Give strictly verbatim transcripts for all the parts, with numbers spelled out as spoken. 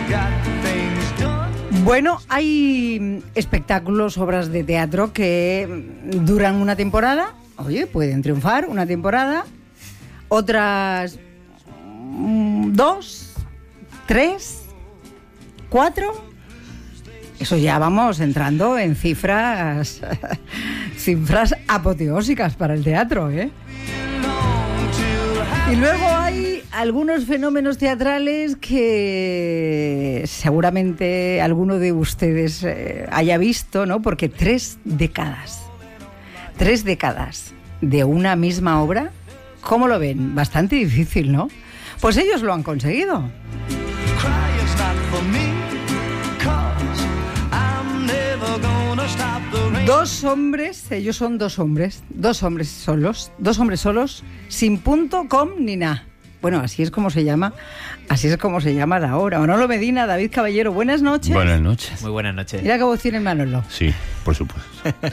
Bueno, hay espectáculos, obras de teatro que duran una temporada, oye, pueden triunfar una temporada, otras mm, dos, tres, cuatro. Eso ya vamos entrando en cifras, cifras apoteósicas para el teatro, ¿eh? Y luego hay algunos fenómenos teatrales que seguramente alguno de ustedes eh, haya visto, ¿no? Porque tres décadas, tres décadas de una misma obra, ¿cómo lo ven? Bastante difícil, ¿no? Pues ellos lo han conseguido. Dos hombres, ellos son dos hombres, dos hombres solos, dos hombres solos, sin punto, com ni nada. Bueno, así es como se llama, así es como se llama la obra. Manolo Medina, David Caballero, buenas noches. Buenas noches. Muy buenas noches. Mira qué voz tiene Manolo. Sí, por supuesto.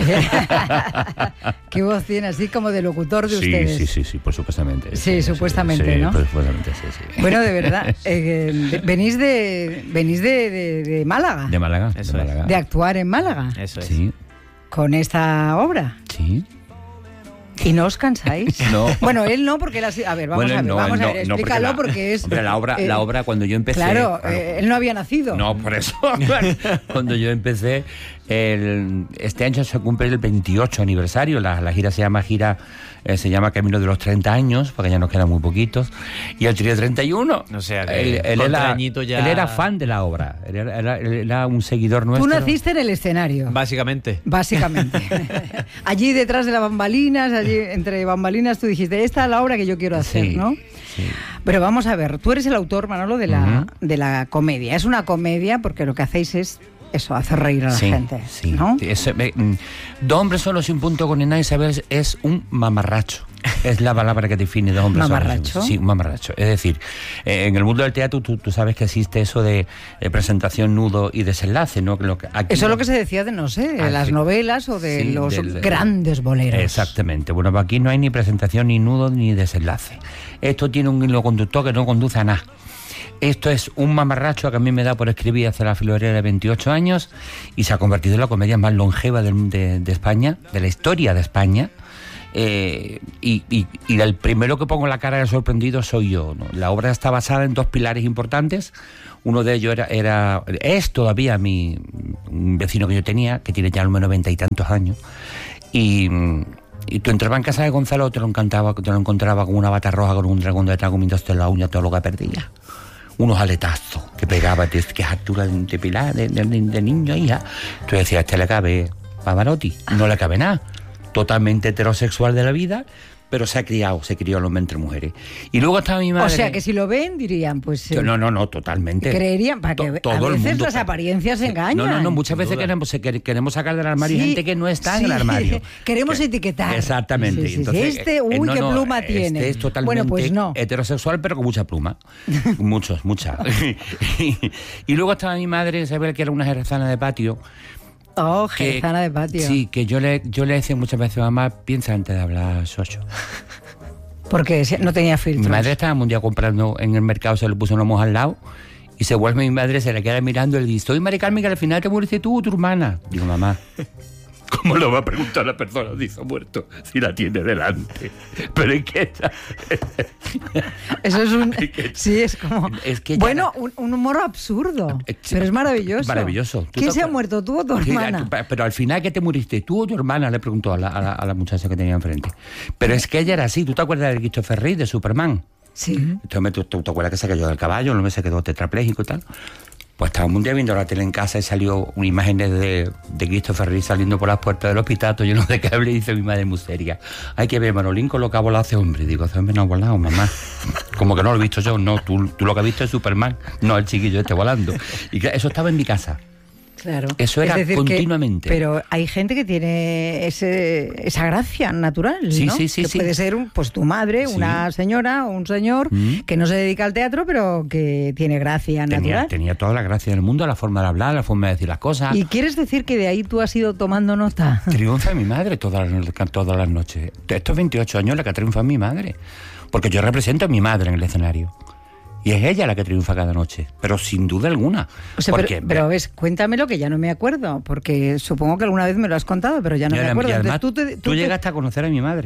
Qué voz tiene, así como de locutor de sí, ustedes. Sí, sí, sí, por supuestamente. Sí, sí supuestamente, sí, ¿no? Sí, supuestamente, sí, sí. Bueno, de verdad, eh, venís de venís de, de, de Málaga. De Málaga, Eso de es. Málaga. De actuar en Málaga. Eso es. Sí, Con esta obra. sí. ¿Y no os cansáis? No. Bueno, él no, porque él ha sido... A ver, vamos Bueno, a ver, no, vamos no, a ver, no, explícalo porque, la, porque es... Hombre, la obra, eh, la obra cuando yo empecé... Claro, claro, eh, él no había nacido. No, por eso. Cuando yo empecé, el, este año se cumple el veintiocho aniversario. La, la gira se llama gira eh, se llama Camino de los treinta años, porque ya nos quedan muy poquitos. Y él tenía treinta y uno. O sea, que él, él, con era, añito ya... él era fan de la obra. Él era, era, él era un seguidor nuestro. Tú naciste en el escenario. Básicamente. Básicamente. Allí detrás de las bambalinas, allí entre bambalinas, tú dijiste, esta es la obra que yo quiero hacer, Sí, ¿no? sí. Pero vamos a ver, tú eres el autor, Manolo, de la, Uh-huh. de la comedia. Es una comedia porque lo que hacéis es eso, hacer reír a la Sí, gente, sí. ¿no? Es, eh, mm, dos hombres solos sin punto con ni nada, Isabel, es un mamarracho. Es la palabra que define dos hombres ¿Mamarracho? solos. Sí, un mamarracho. Es decir, eh, en el mundo del teatro tú, tú sabes que existe eso de eh, presentación, nudo y desenlace, ¿no? Lo que aquí Eso es no- lo que se decía de, no sé, de Ah, las sí. novelas o de Sí, los del- grandes boleros. Exactamente. Bueno, pues aquí no hay ni presentación, ni nudo, ni desenlace. Esto tiene un hilo conductor que no conduce a nada. Esto es un mamarracho que a mí me da por escribir hace la filorera de veintiocho años y se ha convertido en la comedia más longeva de, de, de España, de la historia de España. Eh, y, y, y el primero que pongo la cara de sorprendido soy yo, ¿no? La obra está basada en dos pilares importantes. Uno de ellos era, era es todavía mi un vecino que yo tenía, que tiene ya al menos noventa y tantos años. Y, y tú entrabas en casa de Gonzalo, te lo encantaba, te lo encontraba con una bata roja, con un dragón detrás, comiéndose la uña, todo lo que perdía. Unos aletazos que pegaba, que es altura de, de pilar, de, de, de niño, hija. Tú decías, este le cabe Pavarotti, no le cabe nada. Totalmente heterosexual de la vida, pero se ha criado, se crió el hombre entre mujeres. Y luego estaba mi madre... O sea, que si lo ven, dirían, pues... eh, No, no, no, totalmente. creerían, para que To- a todo el veces mundo- las apariencias engañan. No, no, no, muchas sin veces duda. queremos, se- quer- queremos sacar del armario Sí, gente que no está sí. en el armario. Queremos Que- etiquetar. Exactamente. Sí, sí, sí. Entonces, Este, eh, uy, no, qué no, pluma este tiene. es totalmente Bueno, pues no. heterosexual, pero con mucha pluma. Muchos, mucha. y, y luego estaba mi madre, Isabel, que era una jerezana de patio. Oh, que- jerezana de patio. Sí, que yo le, yo le decía muchas veces, mamá, piensa antes de hablar, socio. Porque si- no tenía filtros. Mi madre estaba un día comprando en el mercado, se le puso una moja al lado y se vuelve mi madre, se le queda mirando y le dice, oye, Mari Carmen, que al final te muriste tú o tu hermana. Digo, mamá, ¿cómo lo va a preguntar la persona dice muerto si la tiene delante? Pero es que... Eso es un... Sí, es como... Es que ya bueno, era- un, un humor absurdo, Eh, sí, pero es maravilloso. Maravilloso. ¿Tú ¿Quién te se ha acuerdas? muerto, tú o tu Sí, hermana? pero al final, ¿qué te muriste? ¿Tú o tu hermana? Le preguntó a la, a la, a la muchacha que tenía enfrente. Pero es que ella era así. ¿Tú te acuerdas de Christopher Reeve, de Superman? Sí. Entonces, ¿tú, tú te acuerdas que se cayó del caballo? No me se quedó tetrapléjico y tal. Pues estábamos un día viendo la tele en casa y salió una imagen de, de Christopher Reeve saliendo por las puertas del hospital, todo lleno de cable, y dice mi madre muy seria, hay que ver, Manolín, con lo que ha volado ese hombre. Y digo, ese hombre no ha volado, mamá. Como que no lo he visto yo, no, tú, tú lo que has visto es Superman, no el chiquillo este volando. Y que eso estaba en mi casa. Claro. Eso era Es decir que- continuamente. pero hay gente que tiene ese, esa gracia natural, Sí, ¿no? sí, sí, que sí. puede ser un, pues tu madre, Sí. una señora o un señor Mm. que no se dedica al teatro, pero que tiene gracia Tenía, natural. tenía toda la gracia del mundo, la forma de hablar, la forma de decir las cosas. ¿Y quieres decir que de ahí tú has ido tomando nota? Triunfa mi madre todas las, todas las noches. Estos veintiocho años la que triunfa mi madre. Porque yo represento a mi madre en el escenario. Y es ella la que triunfa cada noche, pero sin duda alguna. O sea, porque, pero, pero ves, cuéntamelo que ya no me acuerdo, porque supongo que alguna vez me lo has contado, pero ya no me acuerdo. Y además, tú, te, tú, tú te... llegaste a conocer a mi madre.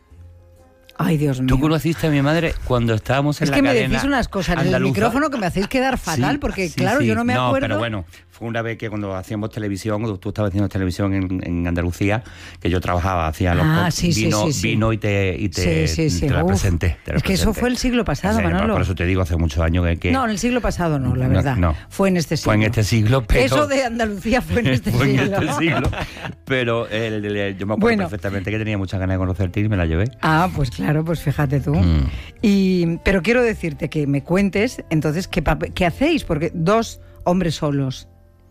Ay, Dios mío. Tú conociste a mi madre cuando estábamos en es la cadena. cadena. Es que me decís unas cosas en el micrófono que me hacéis quedar fatal, sí, porque sí, claro, sí. yo no me no, acuerdo. Pero bueno, fue una vez que cuando hacíamos televisión, tú estabas haciendo televisión en, en Andalucía, que yo trabajaba, hacía los ah, sí, vino, sí, sí, sí. vino y te, y te, sí, sí, sí. te la Uf, presenté. Te la es que eso fue el siglo pasado, sí, Manolo. Por eso te digo, hace muchos años que... que no, en el siglo pasado no, la verdad. No, no. Fue en este siglo. Fue en este siglo, pero... Eso de Andalucía fue en este fue siglo. en este siglo. Pero el, el, el, yo me acuerdo bueno. perfectamente que tenía muchas ganas de conocerte y me la llevé. Ah, pues claro, pues fíjate tú. Mm. Y, pero quiero decirte que me cuentes, entonces, ¿qué, qué hacéis? Porque dos hombres solos...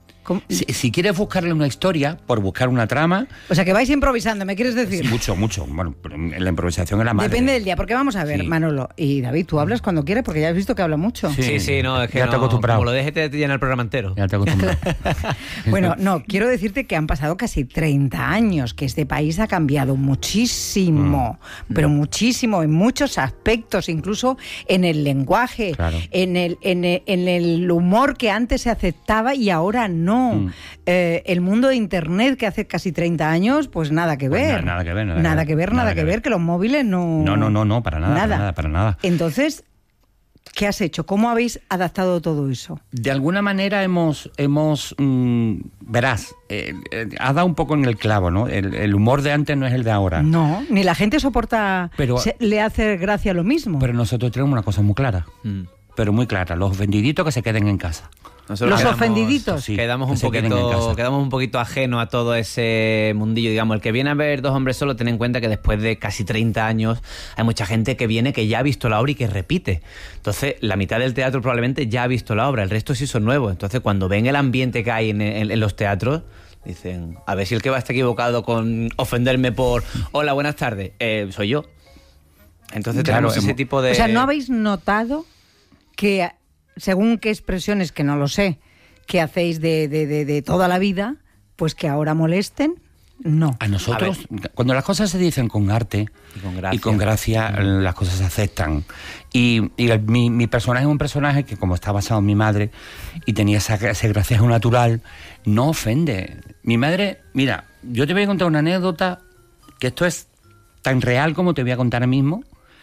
Si, si quieres buscarle una historia, por buscar una trama... O sea, que vais improvisando, ¿me quieres decir? Sí, mucho, mucho. Bueno, la improvisación es la madre. Depende del día, porque vamos a ver, sí. Manolo y David, tú hablas cuando quieres, porque ya has visto que habla mucho. Sí, sí, sí no, es que ya no, te acostumbrado. Como lo dejes te llena el programa entero. Ya te acostumbrado. Bueno, no, quiero decirte que han pasado casi treinta años, que este país ha cambiado muchísimo, mm. pero muchísimo, en muchos aspectos, incluso en el lenguaje, claro. en, el, en, el, en el humor que antes se aceptaba y ahora no. Mm. Eh, el mundo de Internet que hace casi treinta años, pues nada que ver. Pues nada, nada que ver. Nada, nada que ver, nada, nada que, que ver, ver, que los móviles no... No, no, no, no, para nada, nada. para nada, para nada. Entonces, ¿qué has hecho? ¿Cómo habéis adaptado todo eso? De alguna manera hemos, hemos mmm, verás, eh, eh, ha dado un poco en el clavo, ¿no? El, el humor de antes no es el de ahora. No, ni la gente soporta, pero, se, le hace gracia lo mismo. Pero nosotros tenemos una cosa muy clara, mm. pero muy clara, los vendiditos que se queden en casa. Nosotros los quedamos, ofendiditos. Sí, quedamos, un poquito, quedamos un poquito ajenos a todo ese mundillo. Digamos, el que viene a ver Dos hombres solos, ten en cuenta que después de casi treinta años hay mucha gente que viene que ya ha visto la obra y que repite. Entonces, la mitad del teatro probablemente ya ha visto la obra, el resto sí son nuevos. Entonces, cuando ven el ambiente que hay en, en, en los teatros, dicen, a ver si el que va a estar equivocado con ofenderme por hola, buenas tardes, eh, soy yo. Entonces claro, tenemos ese tipo de... O sea, ¿no habéis notado que... según qué expresiones, que no lo sé, que hacéis de, de, de, de toda la vida, pues que ahora molesten? No. A nosotros, a cuando las cosas se dicen con arte y con gracia, y con gracia mm. las cosas se aceptan. Y, y el, mi, mi personaje es un personaje que, como está basado en mi madre y tenía esa, ese gracejo natural, no ofende. Mi madre, mira, yo te voy a contar una anécdota que esto es tan real como te voy a contar ahora mismo,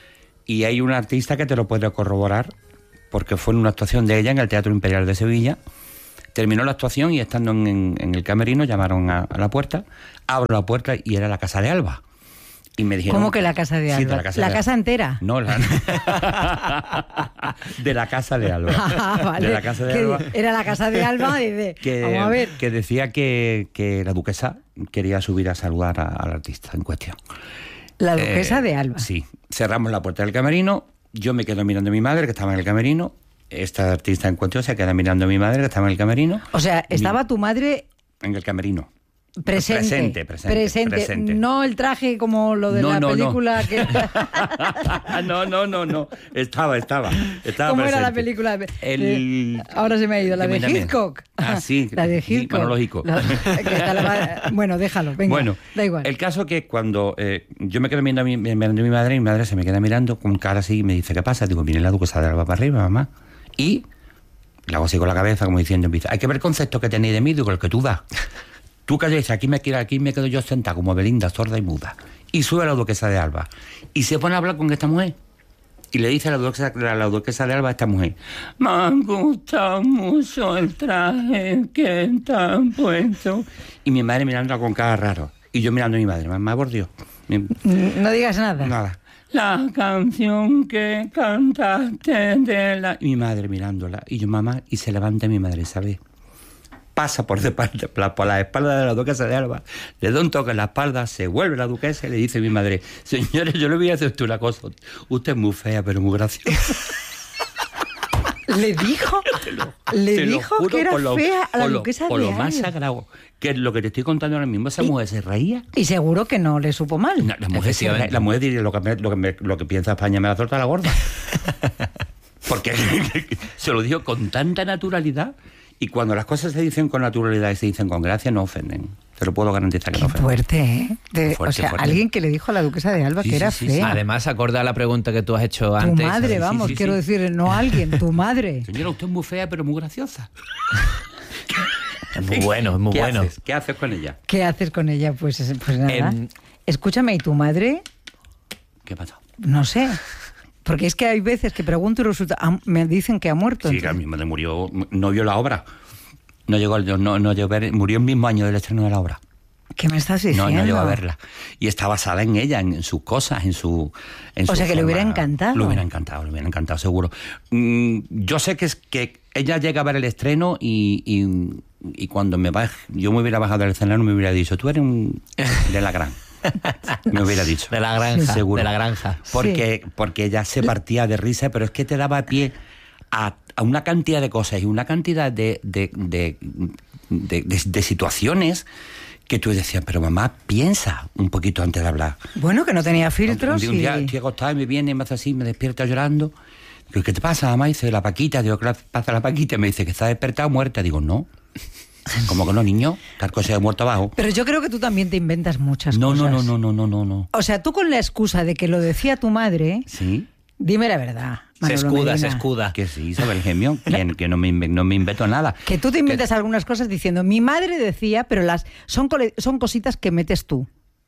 y hay un artista que te lo puede corroborar, porque fue en una actuación de ella en el Teatro Imperial de Sevilla. Terminó la actuación y estando en, en, en el camerino llamaron a, a la puerta, abro la puerta y era la casa de Alba. Y me dijeron, ¿cómo que la casa de Alba? Sí, de la casa, ¿La de casa Alba. entera? No, la... de la casa de Alba. Ah, vale. De la casa de que Alba. Era la casa de Alba y de... que, Vamos a ver. Que decía que, que la duquesa quería subir a saludar a, al artista en cuestión. La duquesa eh, de Alba. Sí. Cerramos la puerta del camerino, yo me quedo mirando a mi madre, que estaba en el camerino. Esta artista en cuestión se queda mirando a mi madre, que estaba en el camerino. O sea, estaba mi... tu madre... En el camerino. Presente, presente, presente, presente, presente. No el traje como lo de no, la no, película no. que... no, no, no, no. Estaba, estaba. estaba ¿Cómo presente. era la película? El... Ahora se me ha ido. La de también. Hitchcock. Ah, sí. La de Hitchcock. Manológico. La... La... Bueno, déjalo, venga. Bueno, da igual. El caso que cuando eh, yo me quedo mirando a, mi, mirando a mi madre, y mi madre se me queda mirando con cara así y me dice, ¿qué pasa? Digo, viene la duquesa de Alba para arriba, mamá. Y la hago así con la cabeza, como diciendo, hay que ver el concepto que tenéis de mí, digo, el que tú das. Tú calles, aquí me, aquí me quedo yo sentada como Belinda, sorda y muda. Y sube la duquesa de Alba. Y se pone a hablar con esta mujer. Y le dice a la duquesa, a la duquesa de Alba a esta mujer, me ha gustado mucho el traje que te han puesto. Y mi madre mirándola con cara raro. Y yo mirando a mi madre, mamá, por Dios. No digas nada. Nada. La canción que cantaste de la... Y mi madre mirándola. Y yo, mamá, y se levanta mi madre, ¿sabes? Pasa por, de, por la espalda de la duquesa de Alba, le da un toque en la espalda, se vuelve la duquesa y le dice a mi madre, señores, yo le voy a hacer usted una cosa, usted es muy fea, pero muy graciosa. ¿Le dijo? Lo, ¿Le dijo que era lo, fea a la lo, duquesa por de lo Alba? más sagrado, que es lo que te estoy contando ahora mismo, esa y, mujer se reía. Y seguro que no le supo mal. No, la mujer, se reía, la mujer diría, lo que, me, lo, que me, lo que piensa España me la torta la gorda. Porque se lo dijo con tanta naturalidad. Y cuando las cosas se dicen con naturalidad y se dicen con gracia, no ofenden. Te lo puedo garantizar que Qué no ofenden. fuerte, ¿eh? De, Fuerte, o sea, fuerte. alguien que le dijo a la duquesa de Alba Sí, que sí, era sí, fea. sí. Además, acorde a la pregunta que tú has hecho Tu antes. madre, sí, vamos, sí, quiero sí. decir, no alguien, tu madre. Señora, usted es muy fea, pero muy graciosa. Es muy bueno, es muy ¿Qué bueno. haces? ¿Qué haces con ella? ¿Qué haces con ella? Pues, pues nada. Em, Escúchame, ¿y tu madre? ¿Qué pasó? No sé. Porque es que hay veces que pregunto y resulta, ah, me dicen que ha muerto. Sí, entonces- que mi madre murió, no vio la obra. No llegó, no, no llegó a ver, murió el mismo año del estreno de la obra. ¿Qué me estás diciendo? No, no llegó a verla. Y está basada en ella, en, en sus cosas, en su... En O su sea, que le hubiera forma. encantado. Le hubiera encantado, le hubiera encantado, seguro. Mm, yo sé que es que ella llega a ver el estreno y, y, y cuando me baj, yo me hubiera bajado del escenario me hubiera dicho, tú eres un de la gran. Me hubiera dicho. De la granja, Seguro. de la granja. Porque, Sí. porque ella se partía de risa, pero es que te daba pie a, a una cantidad de cosas y una cantidad de, de, de, de, de- de situaciones que tú decías, pero mamá, piensa un poquito antes de hablar. Bueno, que no tenía filtros Un, un día y... estoy acostado y me viene y me hace así, me despierta llorando. Digo, ¿qué te pasa, mamá? Dice, la Paquita. Digo, ¿qué le pasa a la Paquita? Y me dice, que está despertada o muerta. Digo, no. ¿Cómo que no, niño? Carco se ha muerto abajo. Pero yo creo que tú también te inventas muchas No, cosas. no, no, no, no, no, no, no. O sea, tú con la excusa de que lo decía tu madre, ¿Sí? dime la verdad. Se Manolo escuda, Medina. se escuda. Que sí, Isabel Gemio, que, que no, me, inve- no me invento nada. Que tú te inventas algunas cosas diciendo, mi madre decía, pero las son, cole- son cositas que metes tú.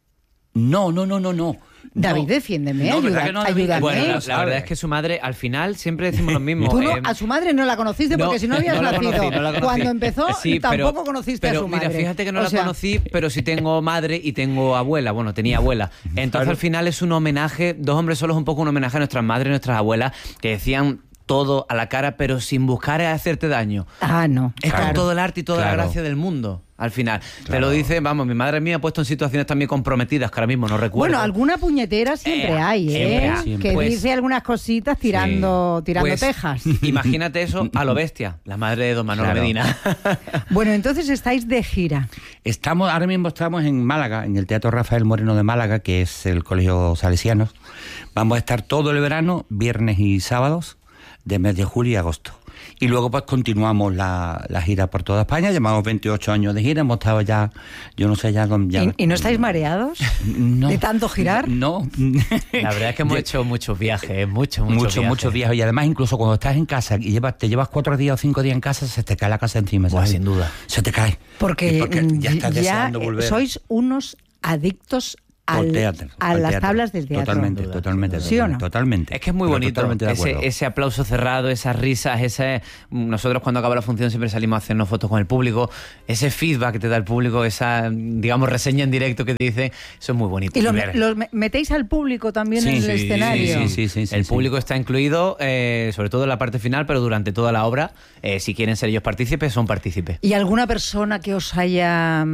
No, no, no, no, no. David, No. defiéndeme, No, ¿verdad ayuda- que no, David? ayúdame. Bueno, la, ¿eh? la sabe. verdad es que su madre, al final, siempre decimos lo mismo. Tú no, eh, a su madre no la conociste no, porque si no habías no la nacido. conocí, no la conocí. Cuando empezó Sí, tampoco pero- conociste pero a su madre. Mira, fíjate que no O la sea, conocí, pero sí tengo madre y tengo abuela. Bueno, tenía abuela. Entonces Claro. al final es un homenaje, Dos hombres solos es un poco un homenaje a nuestras madres y nuestras abuelas que decían todo a la cara, pero sin buscar hacerte daño. Ah, no. Es claro. con todo el arte y toda Claro. la gracia del mundo, al final. Te Claro. lo dice, vamos, mi madre me ha puesto en situaciones también comprometidas que ahora mismo no recuerdo. Bueno, alguna puñetera siempre Eh, hay, ¿eh? siempre hay. Siempre. Que Pues- dice algunas cositas tirando, tirando Pues, tejas. Imagínate eso a lo bestia, la madre de don Manolo Claro. Medina. Bueno, entonces estáis de gira. Estamos, ahora mismo estamos en Málaga, en el Teatro Rafael Moreno de Málaga, que es el Colegio Salesianos. Vamos a estar todo el verano, viernes y sábados, de mes de julio y agosto. Y luego pues continuamos la, la gira por toda España. Llevamos veintiocho años de gira, hemos estado ya, yo no sé, ya con... Ya, ¿Y, y no estáis mareados? No. ¿De tanto girar? No. La verdad es que hemos Yo- hecho muchos viajes, muchos, muchos Muchos, viajes. muchos viajes. Y además, incluso cuando estás en casa y llevas, te llevas cuatro días o cinco días en casa, se te cae la casa encima. Buah, ¿sabes? sin duda. Se te cae. Porque, Y porque ya estás ya, deseando eh, volver. sois unos adictos Al al- teatro, a al las teatro. tablas del teatro. Totalmente, Sin duda, totalmente. sin duda. ¿Sí o no? Totalmente. Es que es muy Pero bonito totalmente de ese, acuerdo. ese aplauso cerrado, esas risas, ese nosotros cuando acaba la función siempre salimos a hacernos fotos con el público, ese feedback que te da el público, esa, digamos, reseña en directo que te dice, eso es muy bonito. ¿Y los, Ver. los me- metéis al público también Sí, en el sí, escenario? sí, sí, sí, sí, el sí. público está incluido, eh, sobre todo en la parte final, pero durante toda la obra, eh, si quieren ser ellos partícipes, son partícipes. ¿Y alguna persona que os haya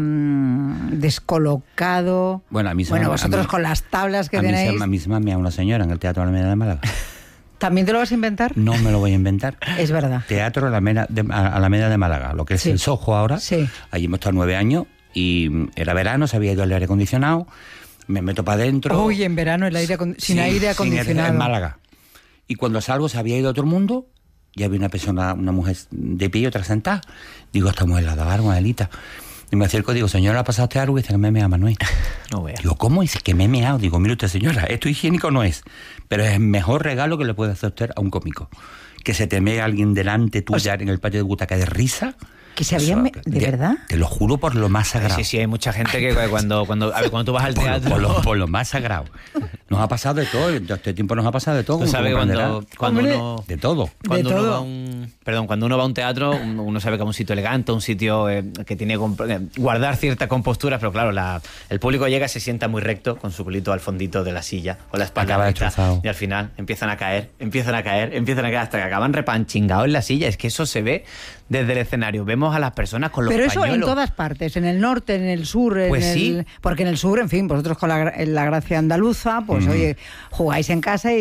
mm, descolocado? Bueno, a mí se Bueno, me- a vosotros mí- con las tablas que a mí, se, tenéis, a mí se me ha meado una señora en el Teatro Alameda de Málaga. ¿también te lo vas a inventar? No me lo voy a inventar. Es verdad. Teatro Alameda de, Alameda de Málaga, lo que es Sí. el Soho ahora. Sí. Allí hemos estado nueve años y mm, era verano, se había ido el aire acondicionado, me meto para adentro. Uy, en verano el aire acon- sin Sí, aire sin acondicionado. en Málaga. Y cuando salgo se había ido todo el mundo y había una persona, una mujer de pie y otra sentada. Digo, esta mujer la daba algo, Adelita. Y me acerco y digo, señora, ¿ha pasado usted algo? Y dice que me mea Manuel. No veas. Digo, ¿cómo? Y dice que me he meado. Digo, mire usted, señora, esto higiénico no es, pero es el mejor regalo que le puede hacer usted a un cómico. Que se te mee alguien delante tuya en el patio de butaca de risa. Que se habían... me- ¿De verdad? Te lo juro por lo más sagrado. Sí, sí, hay mucha gente que cuando, cuando, a ver, cuando tú vas al Por, lo- teatro... por lo, por lo más sagrado. Nos ha pasado de todo, en todo este tiempo nos ha pasado de todo. Tú sabes que como cuando, comprenderás. cuando Hombre. uno... De todo. Cuando De uno todo. va a un, perdón, cuando uno va a un teatro, uno uno sabe que es un sitio elegante, un sitio eh, que tiene que comp- eh, guardar cierta compostura, pero claro, la, el público llega, se sienta muy recto con su culito al fondito de la silla, con la espalda Acaba recta, destrozado. y al final empiezan a caer, empiezan a caer, empiezan a caer hasta que acaban repanchingados en la silla. Es que eso se ve desde el escenario. Vemos a las personas con los Pero eso en pañuelos. todas partes, en el norte, en el sur, en Pues el- sí. porque en el sur, en fin, vosotros con la, gra- en la gracia andaluza, pues Mm. oye, jugáis en casa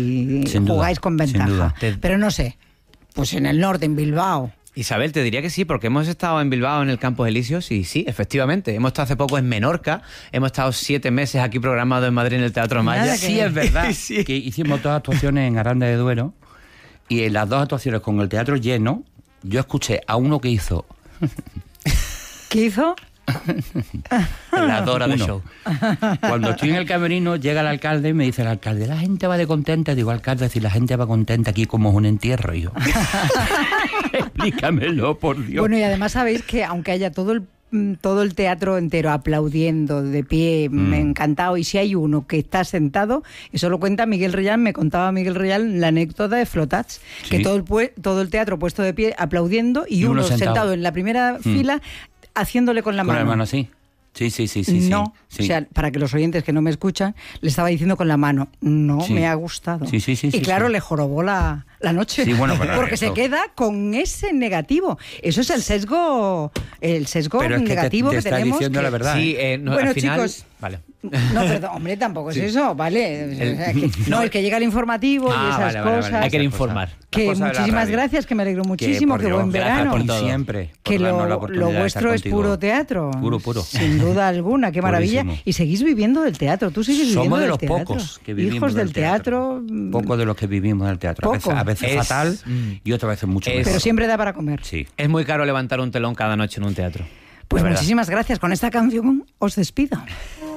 y Sin duda, jugáis con sin ventaja. duda. Te- Pero no sé, pues en el norte, en Bilbao. Isabel, te diría que sí, porque hemos estado en Bilbao en el Campos Elíseos y sí, efectivamente. Hemos estado hace poco en Menorca, hemos estado siete meses aquí programados en Madrid en el Teatro Nada Maya. que Sí, ver. es verdad Sí. que hicimos dos actuaciones en Aranda de Duero y en las dos actuaciones con el teatro lleno, yo escuché a uno que hizo... ¿Qué hizo? La Dora de show. Cuando estoy en el camerino, llega el alcalde y me dice el alcalde, la gente va de contenta. Digo, alcalde, si la gente va contenta aquí como es un entierro. Y yo, explícamelo, por Dios. Bueno, y además sabéis que aunque haya todo el todo el teatro entero aplaudiendo, de pie, mm. encantado, y si hay uno que está sentado, eso lo cuenta Miguel Reyal, me contaba Miguel Reyal la anécdota de Flotats, ¿sí? Que todo el, todo el teatro puesto de pie aplaudiendo y, y uno, uno sentado. sentado en la primera mm. fila haciéndole con la con mano. Con la mano, sí. Sí, sí, sí, sí. No, sí. o sea, para que los oyentes que no me escuchan, le estaba diciendo con la mano, no sí. me ha gustado. Sí, sí, sí. Y sí, claro, sí. le jorobó la, la noche. Sí, bueno, porque eso. se queda con ese negativo. Eso es el sesgo, el sesgo pero es que negativo te, te que está tenemos. diciendo que... la verdad. Sí, eh, no, bueno, al final... chicos. Vale. No, perdón, hombre, tampoco es sí. eso, ¿vale? El... O sea, que, no, es que llega el informativo ah, y esas vale, vale, cosas. Vale. Hay que informar. Que muchísimas gracias, que me alegro muchísimo, que, que buen verano. Por siempre. Que por lo, lo vuestro es puro teatro. Puro, puro. Sin duda alguna, qué maravilla. Purísimo. Y seguís viviendo del teatro, tú sigues viviendo Somos de del los teatro. pocos que vivimos Hijos del, del teatro. teatro. Pocos de los que vivimos del teatro. A veces, a veces es, fatal mm, y otras veces mucho mejor. Pero siempre da para comer. Sí. Es muy caro levantar un telón cada noche en un teatro. Pues muchísimas gracias. Con esta canción os despido.